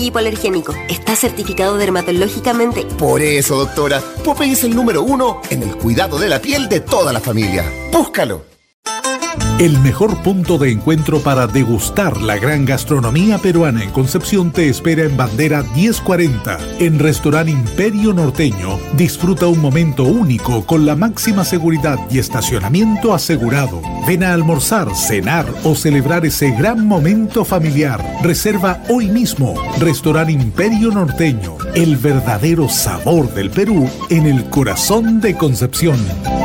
Popeye hipoalergénico. Está certificado dermatológicamente. Por eso, doctora, Popeye es el número 1 en el cuidado de la piel de toda la familia. ¡Búscalo! El mejor punto de encuentro para degustar la gran gastronomía peruana en Concepción te espera en Bandera 1040. En Restaurante Imperio Norteño, disfruta un momento único con la máxima seguridad y estacionamiento asegurado. Ven a almorzar, cenar o celebrar ese gran momento familiar. Reserva hoy mismo. Restaurante Imperio Norteño, el verdadero sabor del Perú en el corazón de Concepción.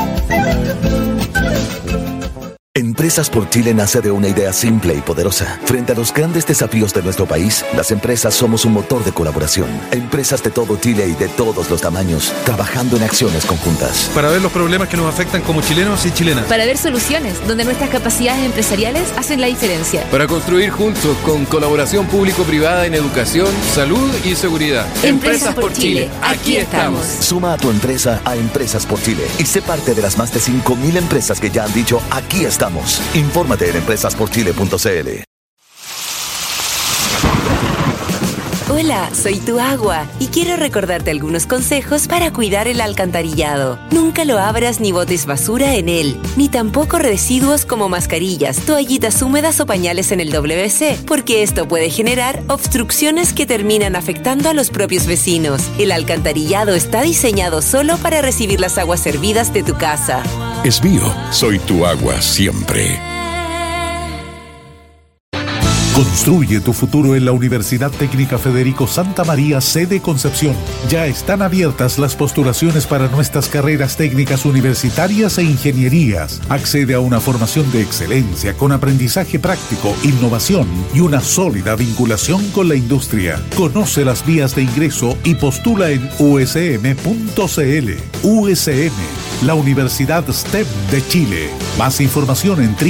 Empresas por Chile nace de una idea simple y poderosa. Frente a los grandes desafíos de nuestro país, las empresas somos un motor de colaboración. Empresas de todo Chile y de todos los tamaños, trabajando en acciones conjuntas. Para ver los problemas que nos afectan como chilenos y chilenas. Para ver soluciones donde nuestras capacidades empresariales hacen la diferencia. Para construir juntos con colaboración público-privada en educación, salud y seguridad. Empresas por Chile, aquí estamos. Suma a tu empresa a Empresas por Chile y sé parte de las más de 5.000 empresas que ya han dicho aquí estamos. Infórmate en empresasporchile.cl. Hola, soy tu agua y quiero recordarte algunos consejos para cuidar el alcantarillado. Nunca lo abras ni botes basura en él, ni tampoco residuos como mascarillas, toallitas húmedas o pañales en el WC, porque esto puede generar obstrucciones que terminan afectando a los propios vecinos. El alcantarillado está diseñado solo para recibir las aguas servidas de tu casa. Es mío, soy tu agua siempre. Construye tu futuro en la Universidad Técnica Federico Santa María, sede Concepción. Ya están abiertas las postulaciones para nuestras carreras técnicas universitarias e ingenierías. Accede a una formación de excelencia con aprendizaje práctico, innovación y una sólida vinculación con la industria. Conoce las vías de ingreso y postula en usm.cl. USM, la Universidad STEM de Chile. Más información en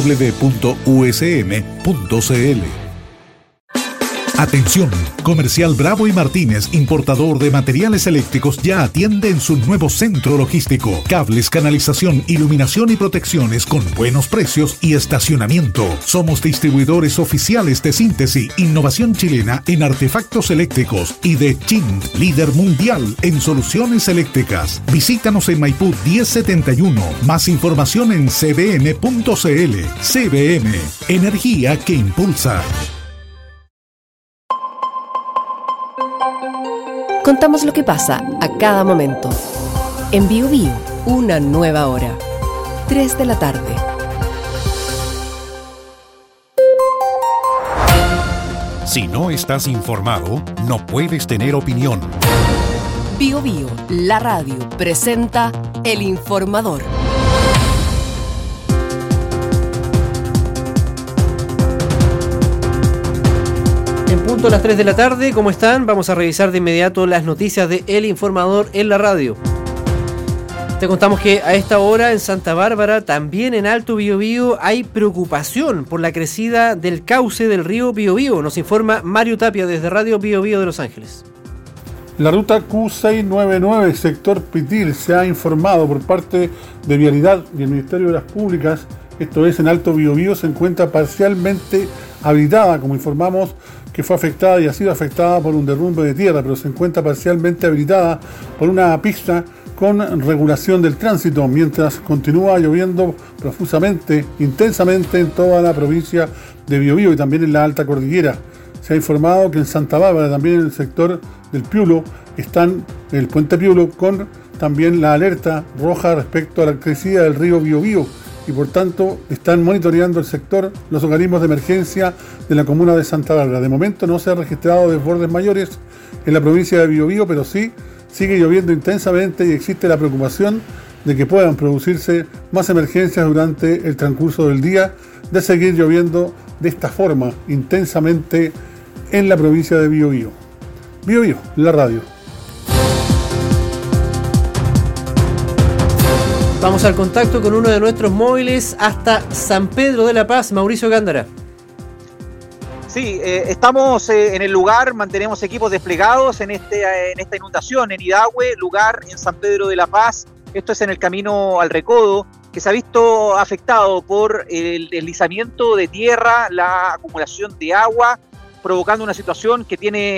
www.usm.cl. Atención, Comercial Bravo y Martínez, importador de materiales eléctricos, ya atiende en su nuevo centro logístico. Cables, canalización, iluminación y protecciones con buenos precios y estacionamiento. Somos distribuidores oficiales de Síntesis, innovación chilena en artefactos eléctricos, y de Chint, líder mundial en soluciones eléctricas. Visítanos en Maipú 1071. Más información en cbm.cl. CBM, energía que impulsa. Contamos lo que pasa a cada momento. En Bio Bio, una nueva hora. 3 de la tarde. Si no estás informado, no puedes tener opinión. Bio Bio, la radio, presenta El Informador. En punto a las 3 de la tarde, ¿cómo están? Vamos a revisar de inmediato las noticias de El Informador en la radio. Te contamos que a esta hora en Santa Bárbara, también en Alto Biobío, hay preocupación por la crecida del cauce del río Biobío. Nos informa Mario Tapia desde Radio Biobío de Los Ángeles. La ruta Q699, sector Pitil, se ha informado por parte de Vialidad y el Ministerio de las Públicas, esto es en Alto Biobío, se encuentra parcialmente habilitada, como informamos, que fue afectada y ha sido afectada por un derrumbe de tierra, pero se encuentra parcialmente habilitada por una pista con regulación del tránsito, mientras continúa lloviendo profusamente, intensamente en toda la provincia de Biobío y también en la alta cordillera. Se ha informado que en Santa Bárbara, también en el sector del Piulo, están en el puente Piulo con también la alerta roja respecto a la crecida del río Biobío, y por tanto están monitoreando el sector los organismos de emergencia de la comuna de Santa Bárbara. De momento no se han registrado desbordes mayores en la provincia de Biobío, pero sí sigue lloviendo intensamente y existe la preocupación de que puedan producirse más emergencias durante el transcurso del día, de seguir lloviendo de esta forma intensamente en la provincia de Biobío. Biobío, la radio. Vamos al contacto con uno de nuestros móviles hasta San Pedro de la Paz, Mauricio Gándara. Sí, estamos en el lugar, mantenemos equipos desplegados en esta inundación en Hidahue, lugar en San Pedro de la Paz. Esto es en el camino al Recodo, que se ha visto afectado por el deslizamiento de tierra, la acumulación de agua, provocando una situación que tiene